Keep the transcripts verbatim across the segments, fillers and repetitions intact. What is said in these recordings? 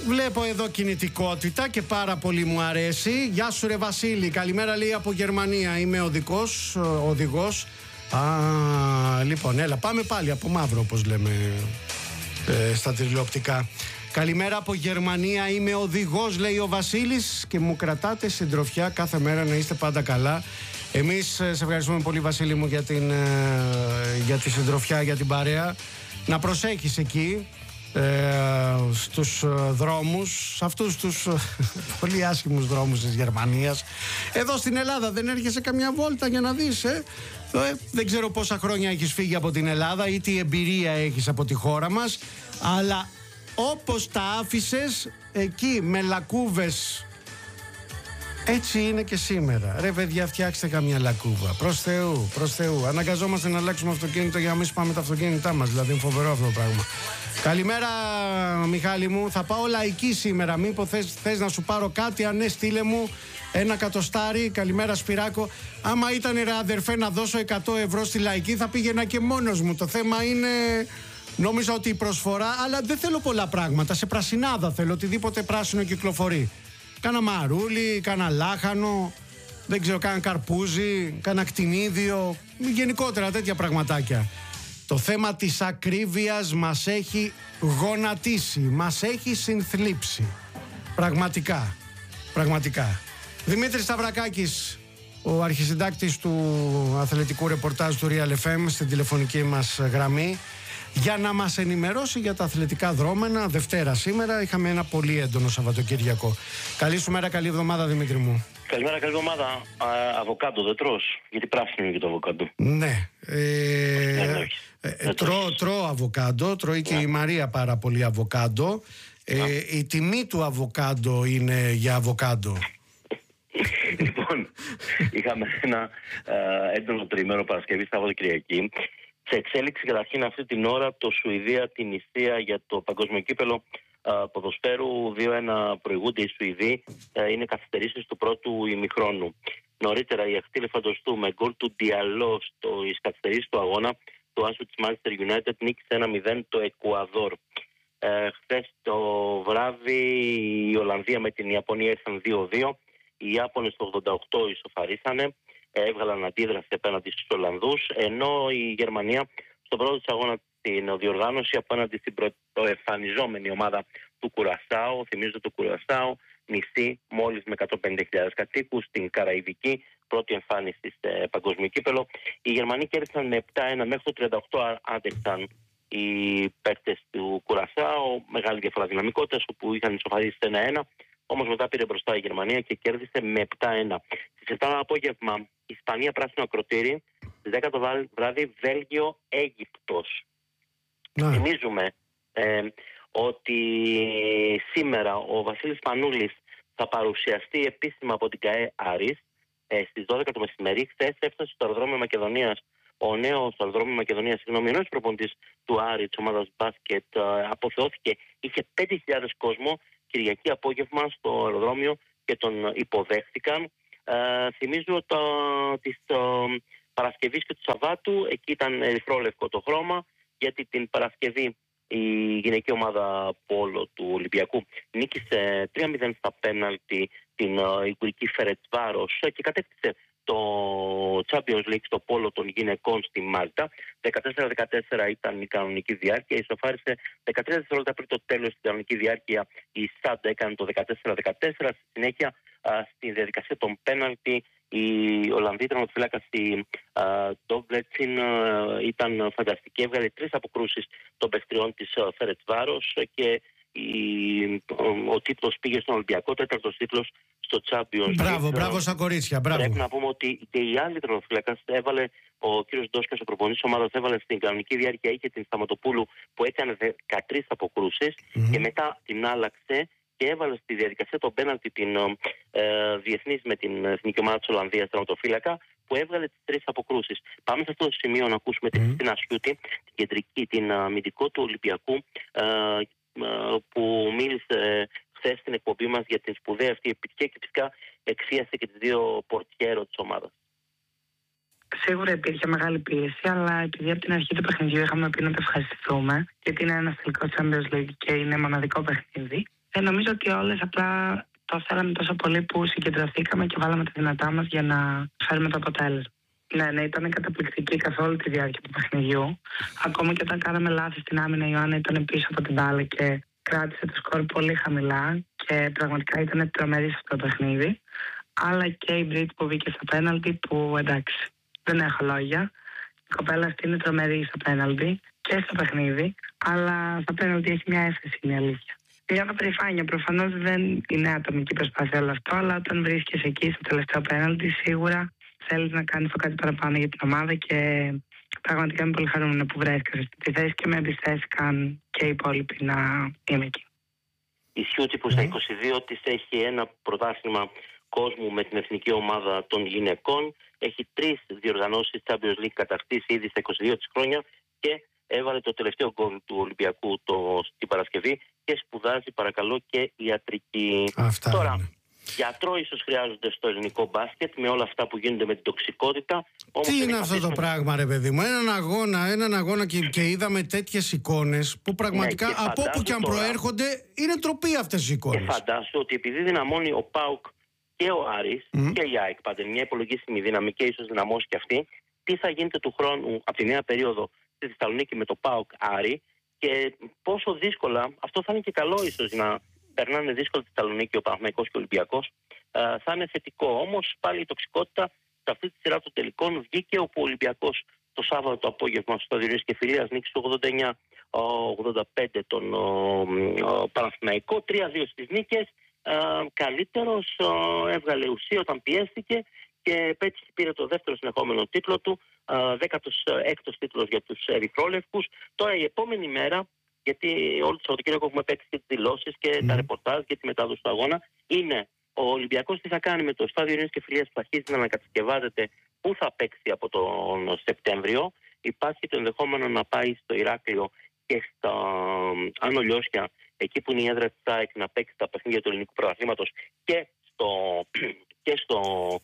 Βλέπω εδώ κινητικότητα και πάρα πολύ μου αρέσει. Γεια σου ρε Βασίλη, καλημέρα λέει από Γερμανία. Είμαι οδηγός, οδηγός. Α, λοιπόν, έλα πάμε πάλι από μαύρο όπως λέμε ε, στα τηλεοπτικά. Καλημέρα από Γερμανία, είμαι οδηγός λέει ο Βασίλης και μου κρατάτε συντροφιά κάθε μέρα, να είστε πάντα καλά. Εμείς σε ευχαριστούμε πολύ Βασίλη μου για, την, για τη συντροφιά, για την παρέα. Να προσέχεις εκεί ε, στους δρόμους, σε αυτούς τους πολύ άσχημους δρόμους της Γερμανίας. Εδώ στην Ελλάδα δεν έρχεσαι καμιά βόλτα για να δεις ε? Ε, δεν ξέρω πόσα χρόνια έχεις φύγει από την Ελλάδα ή τι εμπειρία έχεις από τη χώρα μας, αλλά όπως τα άφησες εκεί με λακκούβες, έτσι είναι και σήμερα. Ρε παιδιά, φτιάξτε καμιά λακκούβα. Προς Θεού, προς Θεού. Αναγκαζόμαστε να αλλάξουμε αυτοκίνητο για να μην σπάμε τα αυτοκίνητά μας. Δηλαδή είναι φοβερό αυτό το πράγμα. Καλημέρα Μιχάλη μου. Θα πάω λαϊκή σήμερα. Μήπως θες, θες να σου πάρω κάτι? Αν ναι, στείλε μου ένα κατοστάρι. Καλημέρα Σπυράκο. Άμα ήταν ρε αδερφέ να δώσω εκατό ευρώ στη λαϊκή, θα πήγαινα και μόνος μου. Το θέμα είναι... Νόμιζα ότι η προσφορά, αλλά δεν θέλω πολλά πράγματα. Σε πρασινάδα θέλω, οτιδήποτε πράσινο κυκλοφορεί. Κάνα μαρούλι, κάνα λάχανο, δεν ξέρω, κάνα καρπούζι, κάνα κτηνίδιο, γενικότερα τέτοια πραγματάκια. Το θέμα της ακρίβειας μας έχει γονατίσει, μας έχει συνθλίψει. Πραγματικά, πραγματικά. Δημήτρης Σταυρακάκης, ο αρχισυντάκτης του αθλητικού ρεπορτάζ του Real εφ εμ, στην τηλεφωνική μας γραμμή, για να μας ενημερώσει για τα αθλητικά δρόμενα. Δευτέρα σήμερα, είχαμε ένα πολύ έντονο Σαββατοκύριακο. Καλή σου μέρα, καλή εβδομάδα Δημήτρη μου. Καλημέρα, καλή εβδομάδα. Α, αβοκάντο δεν τρως? Γιατί πράσινο είναι και το αβοκάντο. Ναι, ε, ε, ε, τρώω, τρώω αβοκάντο, τρώει και η Μαρία πάρα πολύ αβοκάντο. ε, Η τιμή του αβοκάντο είναι για αβοκάντο. Λοιπόν, είχαμε ένα ε, έντονο τριήμερο Παρασκευή Σαββατοκυριακή. Σε εξέλιξη καταρχήν αυτή την ώρα το Σουηδία-Τινησία για το παγκόσμιο κύπελο uh, ποδοσφαίρου. δύο ένα προηγούνται οι Σουηδοί. Uh, είναι καθυστερήσεις του πρώτου ημιχρόνου. Νωρίτερα η Αχτήλε Φαντοστού με γκολ του Διαλό στις καθυστερήσεις του αγώνα του άσου της Manchester United νίκησε ένα μηδέν το Εκουαδόρ. Uh, χθες το βράδυ η Ολλανδία με την Ιαπωνία ήρθαν δύο δύο. Οι Ιάπωνες το ογδόντα οκτώ ισοφαρίσανε. Έβγαλαν αντίδραση απέναντι στους Ολλανδούς, ενώ η Γερμανία στον πρώτο της αγώνα την διοργάνωση απέναντι στην προεμφανιζόμενη ομάδα του Κουρασάου. Θυμίζω το Κουρασάου, νησί μόλις με εκατόν πενήντα χιλιάδες κατοίκους, στην Καραϊβική, πρώτη εμφάνιση σε παγκόσμιο κύπελο. Οι Γερμανοί κέρδισαν με επτά ένα, μέχρι το τριάντα οκτώ άντεξαν οι παίκτες του Κουρασάου, μεγάλη διαφορά δυναμικότητας, όπου είχαν ισοφαρίσει ένα ένα. Όμως μετά πήρε μπροστά η Γερμανία και κέρδισε με επτά ένα. Στις επτά το απόγευμα Ισπανία πράσινο ακροτήρι, στις δέκα το βράδυ Βέλγιο-Αίγυπτος. Ναι. Θυμίζουμε ε, ότι σήμερα ο Βασίλης Πανούλης θα παρουσιαστεί επίσημα από την ΚΑΕ Άρης ε, στις δώδεκα το μεσημέρι. Χθες έφτασε στο αεροδρόμιο Μακεδονίας ο νέος στο αεροδρόμιο Μακεδονίας, συγγνώμη, ενός προπονητής του Άρη, της ομάδας μπάσκετ, ε, αποθεώθηκε, είχε πέντε χιλιάδες κόσμο Κυριακή απόγευμα στο αεροδρόμιο και τον υποδέχθηκαν. Ε, θυμίζω το, της το, Παρασκευής και του Σαββάτου, εκεί ήταν ερυθρόλευκο το χρώμα, γιατί την Παρασκευή η γυναική ομάδα πόλο του Ολυμπιακού νίκησε τρία μηδέν στα πέναλτι την Ιγουρική Φερετσβάρος και κατέκτησε το Champions League στο πόλο των γυναικών στη Μάλτα. δεκατέσσερα δεκατέσσερα ήταν η κανονική διάρκεια. Ισοφάρισε δεκατρία δευτερόλεπτα πριν το τέλος στην κανονική διάρκεια. Η Σάντα έκανε το δεκατέσσερα δεκατέσσερα. Στη συνέχεια, α, στη διαδικασία των πέναλτι, η Ολλανδή τερματοφύλακας η Ντόμπλετσιν ήταν φανταστική. Έβγαλε τρεις αποκρούσεις των παιχτριών της Φερετσβάρος και η, ο, ο τίτλος πήγε στον Ολυμπιακό, τέταρτος τίτλος στο Champions League. Μπράβο, μπράβο στα κορίτσια, μπράβο. Πρέπει να πούμε ότι και η άλλη τερματοφύλακας έβαλε, ο κύριος Ντόσκας, ο προπονητής της ομάδας, έβαλε στην κανονική διάρκεια, είχε την Σταματοπούλου που έκανε δεκατρείς αποκρούσεις mm-hmm. και μετά την άλλαξε και έβαλε στη διαδικασία τον πέναλτι την ε, διεθνής με την εθνική ομάδα της Ολλανδίας τερματοφύλακα, που έβγαλε τις τρεις αποκρούσεις. Πάμε σε αυτό το σημείο να ακούσουμε mm. την Χριστίνα Σιούτη, την κεντρική, την αμυντικό του Ολυμπιακού, ε, ε, που μίλησε χθες στην εκπομπή μας για την σπουδαία αυτή επιτυχία και φυσικά εξίασε και τις δύο πορτιέρο της ομάδας. Σίγουρα υπήρχε μεγάλη πίεση, αλλά επειδή από την αρχή του παιχνιδιού είχαμε πει να το ευχαριστηθούμε, γιατί είναι ένα τελικό Champions League και είναι μοναδικό παιχνίδι, Ε, νομίζω ότι όλες απλά το θέλαμε τόσο πολύ που συγκεντρωθήκαμε και βάλαμε τα δυνατά μας για να φέρουμε το αποτέλεσμα. Ναι, ναι, ήταν καταπληκτική καθ' όλη τη διάρκεια του παιχνιδιού. Ακόμα και όταν κάναμε λάθη στην άμυνα, η Ιωάννα ήταν πίσω από την μπάλα και κράτησε το σκορ πολύ χαμηλά και πραγματικά ήταν τρομερή σε αυτό το παιχνίδι. Αλλά και η Μπρίτ που βγήκε στα πέναλτι, που εντάξει, δεν έχω λόγια. Η κοπέλα αυτή είναι τρομερή στα πέναλτι και στο παιχνίδι, αλλά στα πέναλτι έχει μια έφεση, είναι η αλήθεια. Νιώθω περηφάνεια. Προφανώς δεν είναι ατομική προσπάθεια όλο αυτό, αλλά όταν βρίσκεσαι εκεί στο τελευταίο πέναλτι, σίγουρα θέλεις να κάνεις το κάτι παραπάνω για την ομάδα και πραγματικά είμαι πολύ χαρούμενη που βρέθηκα στη θέση και με εμπιστεύτηκαν και οι υπόλοιποι να είμαι εκεί. Η Σιούτσι που στα είκοσι δύο της έχει ένα πρωτάθλημα κόσμου με την εθνική ομάδα των γυναικών, έχει τρεις διοργανώσεις Champions League κατακτήσει ήδη στα είκοσι δύο της χρόνια και έβαλε το τελευταίο γκολ του Ολυμπιακού το, την Παρασκευή και σπουδάζει παρακαλώ και ιατρική. Αυτά Τώρα, είναι. Γιατρό ίσως χρειάζονται στο ελληνικό μπάσκετ με όλα αυτά που γίνονται με την τοξικότητα. Όμως τι είναι αυτό το πράγμα, ρε παιδί μου? Έναν αγώνα, έναν αγώνα και, και είδαμε τέτοιες εικόνες που πραγματικά ναι, από όπου και αν τώρα προέρχονται είναι ντροπή αυτές οι εικόνες. Και φαντάσου ότι επειδή δυναμώνει ο ΠΑΟΚ και ο Άρης mm. και η ΑΕΚ, πάντα μια υπολογίσιμη δύναμη και ίσως δυναμώσει και αυτή, τι θα γίνεται του χρόνου από τη νέα περίοδο στη Θεσσαλονίκη με το ΠΑΟΚ Άρη και πόσο δύσκολα, αυτό θα είναι και καλό ίσως να περνάνε δύσκολα τη Θεσσαλονίκη ο Παναθηναϊκός και ο Ολυμπιακός, ε, θα είναι θετικό. Όμως πάλι η τοξικότητα σε αυτή τη σειρά των τελικών βγήκε όπου ο Ολυμπιακός το Σάββατο το απόγευμα στο Διονύσης και Φιλίας νίκησε ογδόντα εννιά ογδόντα πέντε τον ο, ο Παναθηναϊκό, τρία δύο στις νίκες, ε, καλύτερος, ε, έβγαλε ουσία όταν πιέστηκε και έτσι πήρε το δεύτερο συνεχόμενο τίτλο του, δέκατος έκτος τίτλος για τους ερυθρόλευκους. Τώρα η επόμενη μέρα, γιατί όλο το Σαββατοκύριακο έχουμε παίξει και τις δηλώσεις και mm. τα ρεπορτάζ και τη μετάδοση του αγώνα, είναι ο Ολυμπιακός τι θα κάνει με το στάδιο Ειρήνης και Φιλίας που αρχίζει να ανακατασκευάζεται, πού θα παίξει από τον Σεπτέμβριο. Υπάρχει το ενδεχόμενο να πάει στο Ηράκλειο και στα Άνω Λιώσια, εκεί που είναι η έδρα της ΑΕΚ, να παίξει τα παιχνίδια του ελληνικού πρωταθλήματος και, στο, και, στο,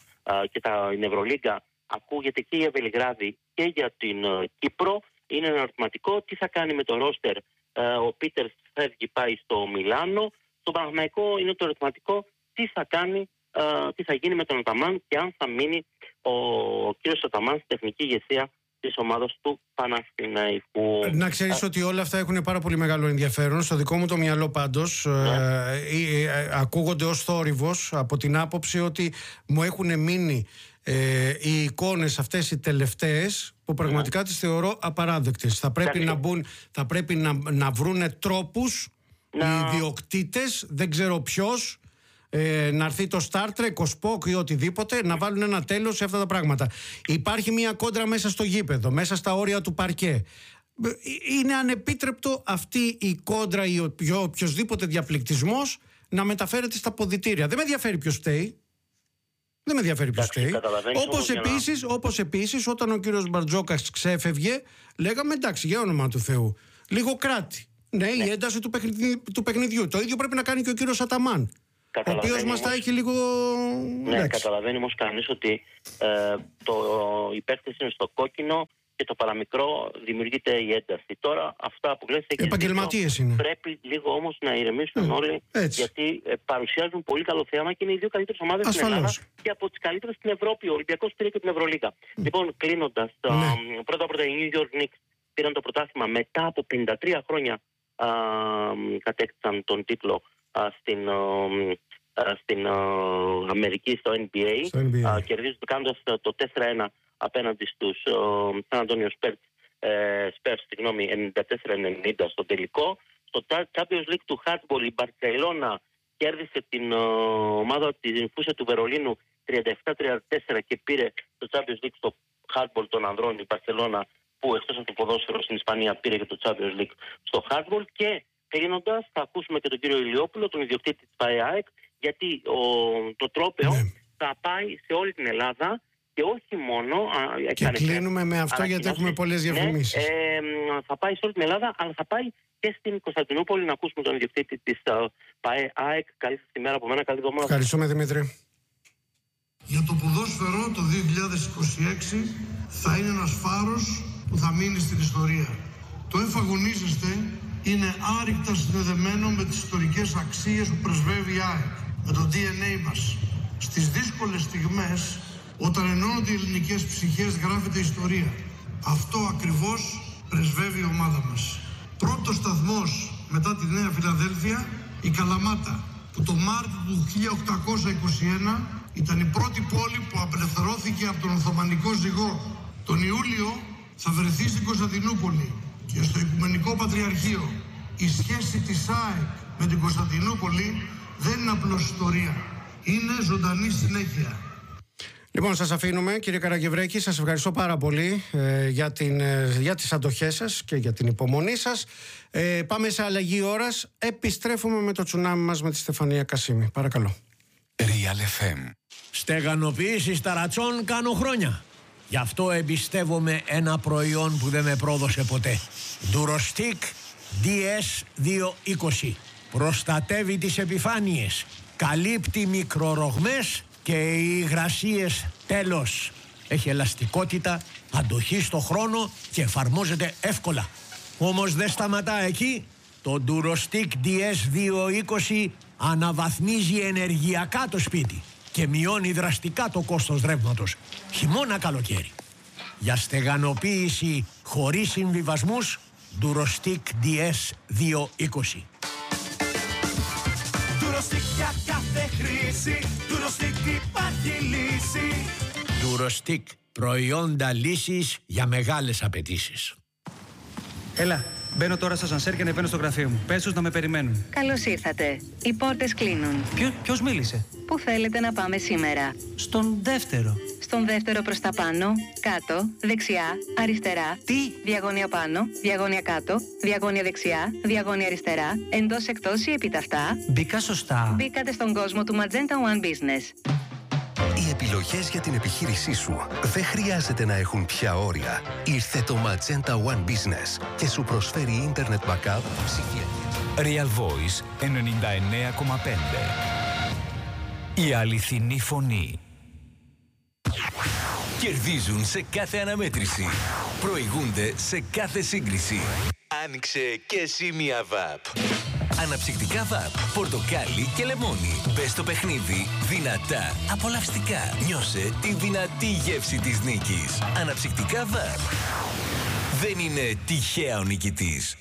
και τα Ευρωλίγκα. Ακούγεται και για Βελιγράδι και για την Κύπρο. Είναι ένα ερωτηματικό τι θα κάνει με το ρόστερ. Ο Πίτερς φεύγει, πάει στο Μιλάνο. Στο Παναθηναϊκό είναι το ερωτηματικό τι θα κάνει, τι θα γίνει με τον Αταμάν και αν θα μείνει ο κύριος Αταμάν στην τεχνική ηγεσία της ομάδας του Παναθηναϊκού. Να ξέρεις ότι όλα αυτά έχουν πάρα πολύ μεγάλο ενδιαφέρον. Στο δικό μου το μυαλό πάντως yeah. ε, ε, ακούγονται ως θόρυβος από την άποψη ότι μου έχουν μείνει ε, οι εικόνες αυτές οι τελευταίες που πραγματικά yeah. τις θεωρώ απαράδεκτες. Θα πρέπει, yeah. να, μπουν, θα πρέπει να, να βρούνε τρόπους yeah. οι ιδιοκτήτες, δεν ξέρω ποιος, Ε, να έρθει το Star Trek, ο Spock ή οτιδήποτε, να βάλουν ένα τέλος σε αυτά τα πράγματα. Υπάρχει μια κόντρα μέσα στο γήπεδο, μέσα στα όρια του παρκέ. Είναι ανεπίτρεπτο αυτή η κόντρα ή ο οποιοσδήποτε διαπληκτισμός να μεταφέρεται στα ποδητήρια. Δεν με ενδιαφέρει ποιος φταίει. Δεν με ενδιαφέρει ποιος φταίει. Όπως επίσης, να... όπως επίσης, όταν ο κύριος Μπαρτζόκας ξέφευγε, λέγαμε εντάξει, για όνομα του Θεού, λίγο κράτη. Ναι, ναι. η ένταση του, παιχνιδι... του παιχνιδιού. Το ίδιο πρέπει να κάνει και ο κύριος Αταμάν. Ο οποίος μας τα έχει λίγο... Ναι, Λέξη. Καταλαβαίνει όμως κανείς ότι ε, το, οι παίκτες είναι στο κόκκινο και το παραμικρό δημιουργείται η ένταση. Τώρα αυτά που λες... Επαγγελματίες είναι. Πρέπει λίγο όμως να ηρεμήσουν mm, όλοι, έτσι. γιατί ε, παρουσιάζουν πολύ καλό θέαμα και είναι οι δύο καλύτερες ομάδες στην Ελλάδα και από τις καλύτερες στην Ευρώπη. Ο Ολυμπιακός πήρε και την Ευρωλίγα. Mm. Λοιπόν, κλείνοντας, ναι. πρώτα-πρώτα οι New York Knicks πήραν το πρωτάθλημα μετά από πενήντα τρία χρόνια α, κατέκτησαν τον τίτλο α, στην... Α, στην α, Αμερική στο N B A, στο N B A. Κερδίζοντας κάνοντας το τέσσερα ένα απέναντι στους San Antonio Spurs, ε, Spurs συγγνώμη, ενενήντα τέσσερα ενενήντα στο τελικό. Στο Champions League του Hardball η Μπαρσελόνα κέρδισε την uh, ομάδα της Φούσια του Βερολίνου τριάντα επτά τριάντα τέσσερα και πήρε το Champions League στο Hardball των ανδρών η Μπαρσελόνα, που εκτός από το ποδόσφαιρο στην Ισπανία πήρε και το Champions League στο Hardball. Και κλείνοντας θα ακούσουμε και τον κύριο Ηλιόπουλο, τον ιδιοκτήτη της ΠΑΕΑΕΚ, γιατί ο, το τρόπαιο ναι. θα πάει σε όλη την Ελλάδα και όχι μόνο... Και κλείνουμε με αυτό γιατί έχουμε πολλές διαφημίσεις. Ναι, ε, θα πάει σε όλη την Ελλάδα, αλλά θα πάει και στην Κωνσταντινούπολη να ακούσουμε τον ιδιοκτήτη της ΠΑΕΑΕΚ. Καλή σας ημέρα από μένα, καλή εβδομάδα. Ευχαριστούμε Δημήτρη. Για το ποδόσφαιρο το δύο χιλιάδες είκοσι έξι θα είναι ένας φάρος που θα μείνει στην ιστορία. Το εφαγωνίζεστε είναι άρρηκτα συνδεδεμένο με τις ιστορικές αξίες που πρεσβεύει η ΑΕΚ, με το ντι εν έι μας. Στις δύσκολες στιγμές, όταν ενώνονται οι ελληνικές ψυχές, γράφεται ιστορία. Αυτό ακριβώς πρεσβεύει η ομάδα μας. Πρώτος σταθμός μετά τη Νέα Φιλαδέλφια, η Καλαμάτα, που το Μάρτιο του χίλια οκτακόσια είκοσι ένα ήταν η πρώτη πόλη που απελευθερώθηκε από τον Οθωμανικό ζυγό. Τον Ιούλιο θα βρεθεί στην Κωνσταντινούπολη και στο Οικουμενικό Πατριαρχείο. Η σχέση της ΑΕΚ με την Κωνσταντινούπολη δεν είναι απλώς ιστορία. Είναι ζωντανή συνέχεια. Λοιπόν, σας αφήνουμε, κύριε Καραγευρέκη. Σας ευχαριστώ πάρα πολύ ε, για, την, ε, για τις αντοχές σας και για την υπομονή σας. Ε, πάμε σε αλλαγή ώρας. Επιστρέφουμε με το τσουνάμι μας με τη Στεφανία Κασίμη. Παρακαλώ. Real εφ εμ. Στεγανοποίηση ταρατσών κάνω χρόνια. Γι' αυτό εμπιστεύομαι ένα προϊόν που δεν με πρόδωσε ποτέ. Durostic ντι ες διακόσια είκοσι. Προστατεύει τις επιφάνειες. Καλύπτει μικρορογμές και οι υγρασίες τέλος. Έχει ελαστικότητα, αντοχή στο χρόνο και εφαρμόζεται εύκολα. Όμως δεν σταματά εκεί. Το Durostic ντι ες διακόσια είκοσι αναβαθμίζει ενεργειακά το σπίτι και μειώνει δραστικά το κόστος ρεύματος, χειμώνα καλοκαίρι. Για στεγανοποίηση χωρίς συμβιβασμούς, Durostic ντι ες διακόσια είκοσι. Durostic για κάθε χρήση, Durostic υπάρχει λύση. Durostic, προϊόντα λύσης για μεγάλες απαιτήσεις. Έλα, μπαίνω τώρα στο σανσέρ και ανεβαίνω στο γραφείο μου. Πες τους να με περιμένουν. Καλώς ήρθατε. Οι πόρτες κλείνουν. Ποιο, ποιος μίλησε? Πού θέλετε να πάμε σήμερα? Στον δεύτερο. Στον δεύτερο προς τα πάνω, κάτω, δεξιά, αριστερά. Τι? Διαγώνια πάνω, διαγώνια κάτω, διαγώνια δεξιά, διαγώνια αριστερά, εντός εκτός ή επιταυτά. Μπήκα σωστά. Μπήκατε στον κόσμο του Magenta One Business. Οι επιλογές για την επιχείρησή σου δεν χρειάζεται να έχουν πια όρια. Ήρθε το Magenta One Business και σου προσφέρει Internet Backup ψηφιακή. Real Voice ενενήντα εννέα κόμμα πέντε. Η αληθινή φωνή. Κερδίζουν σε κάθε αναμέτρηση. Προηγούνται σε κάθε σύγκριση. Άνοιξε και εσύ μια βαπ. Αναψυκτικά βαπ, πορτοκάλι και λεμόνι. Μπες στο παιχνίδι δυνατά, απολαυστικά. Νιώσε τη δυνατή γεύση της νίκης. Αναψυκτικά βαπ. Δεν είναι τυχαία ο νικητής.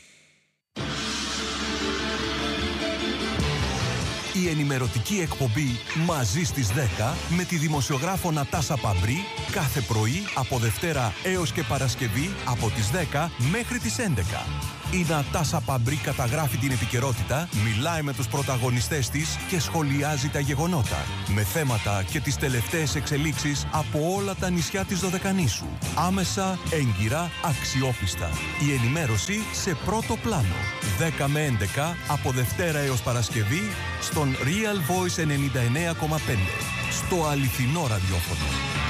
Η ενημερωτική εκπομπή «Μαζί στις δέκα» με τη δημοσιογράφο Νατάσα Παμπρί κάθε πρωί από Δευτέρα έως και Παρασκευή από τις δέκα μέχρι τις έντεκα. Η Νατάσα Παμπρί καταγράφει την επικαιρότητα, μιλάει με τους πρωταγωνιστές της και σχολιάζει τα γεγονότα με θέματα και τις τελευταίες εξελίξεις από όλα τα νησιά της Δωδεκανήσου. Άμεσα, έγκυρα, αξιόπιστα. Η ενημέρωση σε πρώτο πλάνο. δέκα με έντεκα από Δευτέρα έως Παρασκευή στον Real Voice ενενήντα εννέα κόμμα πέντε. Στο αληθινό ραδιόφωνο.